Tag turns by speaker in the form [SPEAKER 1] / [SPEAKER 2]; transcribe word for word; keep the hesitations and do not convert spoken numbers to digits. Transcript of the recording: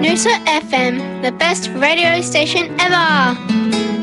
[SPEAKER 1] Noosa F M, the best radio station ever.